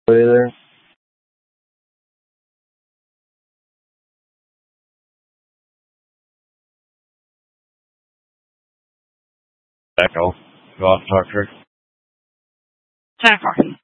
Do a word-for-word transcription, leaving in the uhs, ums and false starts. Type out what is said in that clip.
Either. Echo. Go out and talk to her. Ten o'clock.